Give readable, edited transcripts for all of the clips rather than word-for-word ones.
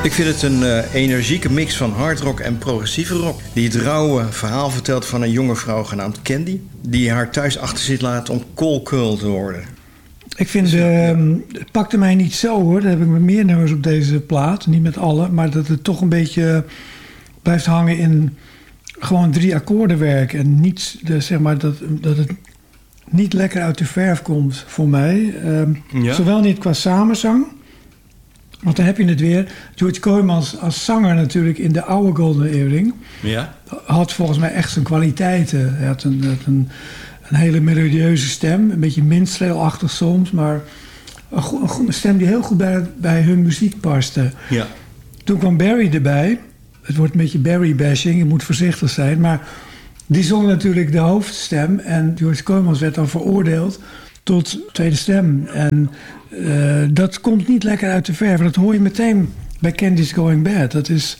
Ik vind het een energieke mix van hardrock en progressieve rock. Die het rauwe verhaal vertelt van een jonge vrouw genaamd Candy, die haar thuis achter zich laat om cold girl te worden. Ik vind, het pakte mij niet zo hoor. Daar heb ik met meer nummers op deze plaat. Niet met alle, maar dat het toch een beetje blijft hangen in gewoon 3 akkoordenwerk. En niet, zeg maar, dat het niet lekker uit de verf komt voor mij. Zowel niet qua samenzang. Want dan heb je het weer. George Kooijmans als zanger natuurlijk in de oude Golden Earring. Ja. Had volgens mij echt zijn kwaliteiten. Hij had een hele melodieuze stem. Een beetje minstreelachtig soms. Maar een stem die heel goed bij hun muziek paste. Ja. Toen kwam Barry erbij. Het wordt een beetje Barry-bashing. Je moet voorzichtig zijn. Maar die zong natuurlijk de hoofdstem. En George Kooijmans werd dan veroordeeld tot tweede stem. En dat komt niet lekker uit de verf. Dat hoor je meteen bij Candy's Going Bad. Dat is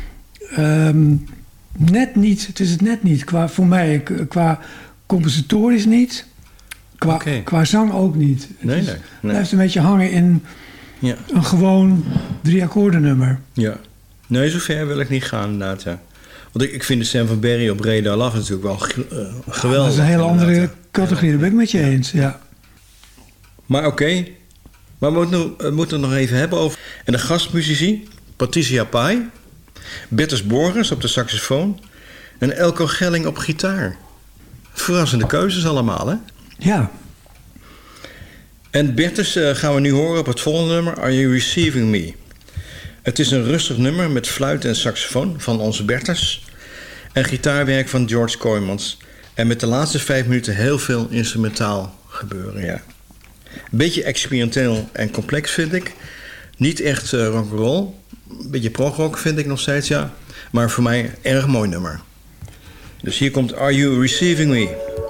net niet. Het is het net niet. Voor mij, qua compositorisch niet. Qua zang ook niet. Het blijft een beetje hangen in een gewoon 3 akkoorden nummer. Ja. Nee, zover wil ik niet gaan inderdaad, ja. Want ik vind de stem van Barry op Reda Love natuurlijk wel geweldig. Dat is een hele andere categorie, dat ben ik met je eens, ja. Maar oké. Maar we moeten het nog even hebben over... En de gastmuzici, Patricia Pai, Bertus Borgers op de saxofoon en Elko Gelling op gitaar. Verrassende keuzes allemaal, hè? Ja. En Bertus gaan we nu horen op het volgende nummer, Are You Receiving Me? Het is een rustig nummer met fluit en saxofoon van onze Bertus en gitaarwerk van George Kooijmans. En met de laatste 5 minuten heel veel instrumentaal gebeuren, ja. Een beetje experimenteel en complex vind ik. Niet echt rock'n'roll. Een beetje progrock vind ik nog steeds, ja. Maar voor mij erg mooi nummer. Dus hier komt Are You Receiving Me?